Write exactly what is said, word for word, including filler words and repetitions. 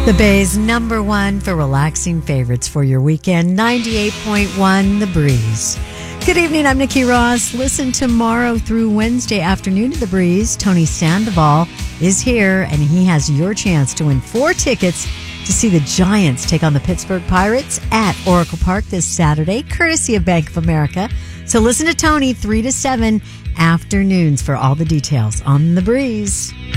The Bay's number one for relaxing favorites for your weekend, ninety-eight point one The Breeze. Good evening, I'm Nikki Ross. Listen tomorrow through Wednesday afternoon to The Breeze. Tony Sandoval is here, and he has your chance to win four tickets to see the Giants take on the Pittsburgh Pirates at Oracle Park this Saturday, courtesy of Bank of America. So listen to Tony three to seven afternoons for all the details on The Breeze.